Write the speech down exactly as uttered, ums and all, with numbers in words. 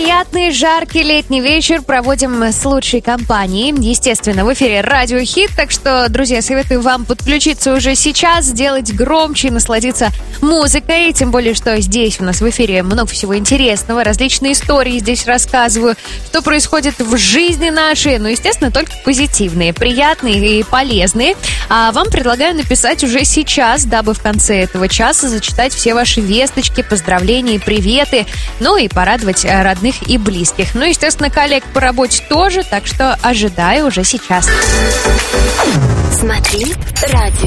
Приятный, жаркий летний вечер проводим с лучшей компанией. Естественно, в эфире Радио Хит, так что, друзья, советую вам подключиться уже сейчас, сделать громче и насладиться музыкой. Тем более, что здесь у нас в эфире много всего интересного, различные истории здесь рассказываю, что происходит в жизни нашей, ну, естественно, только позитивные, приятные и полезные. А вам предлагаю написать уже сейчас, дабы в конце этого часа зачитать все ваши весточки, поздравления и приветы, ну и порадовать родных и близких. Ну, естественно, коллег по работе тоже, так что ожидаю уже сейчас. Смотри радио.